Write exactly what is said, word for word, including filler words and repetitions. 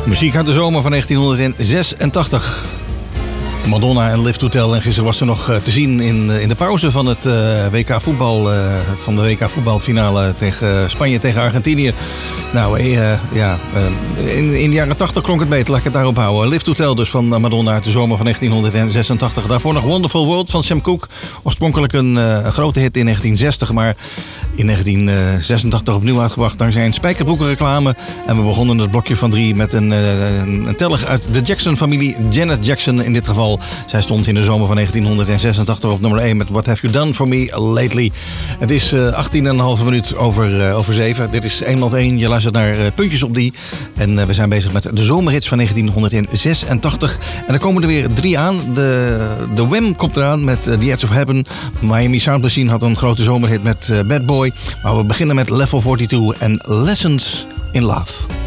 Muziek uit de zomer van negentienhonderdzesentachtig. Madonna en Live to Tell. En gisteren was ze nog te zien in, in de pauze van het uh, W K voetbal. Uh, van de W K voetbalfinale tegen Spanje tegen Argentinië. Nou, uh, ja, uh, in, in de jaren tachtig klonk het beter. Laat ik het daarop houden. Live to Tell dus van Madonna uit de zomer van negentienhonderdzesentachtig. Daarvoor nog Wonderful World van Sam Cooke. Oorspronkelijk een, uh, een grote hit in negentien zestig, maar in negentien zesentachtig opnieuw uitgebracht dankzij een spijkerbroekenreclame. En we begonnen het blokje van drie met een, uh, een, een teller uit de Jackson-familie. Janet Jackson in dit geval. Zij stond in de zomer van negentienhonderdzesentachtig op nummer één met What Have You Done For Me Lately. Het is uh, achttien en een halve minuut over, uh, over zeven. Dit is eenmaal één. Je luistert naar uh, Puntjes op die. En uh, we zijn bezig met de zomerhits van negentienhonderdzesentachtig. En er komen er weer drie aan. De, de Wham komt eraan met uh, The Edge of Heaven. Miami Sound Machine had een grote zomerhit met uh, Bad Boy. Maar we beginnen met Level tweeënveertig en Lessons in Love.